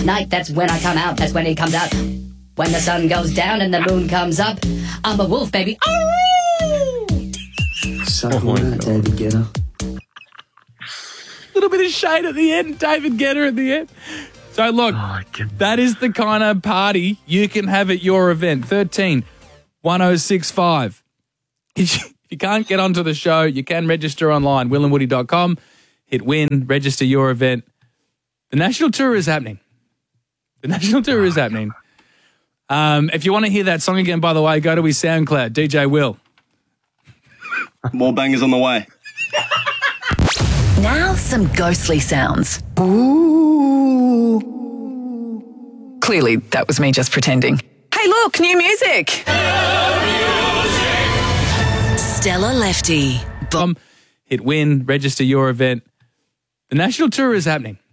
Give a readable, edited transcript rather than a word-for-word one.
night, that's when I come out, that's when it comes out. When the sun goes down and the moon comes up, I'm a wolf, baby. Oh! Suck on that, David Guetta. Little bit of shade at the end, David Guetta at the end. So look, that is the kind of party you can have at your event. 13 1065. If you can't get onto the show, you can register online, willandwoody.com. Hit win, register your event. The national tour is happening. If you want to hear that song again, by the way, go to his SoundCloud, DJ Will. More bangers on the way. Now some ghostly sounds. Ooh. Clearly, that was me just pretending. Hey, look, new music. Stella Lefty. Hit win, register your event. The national tour is happening.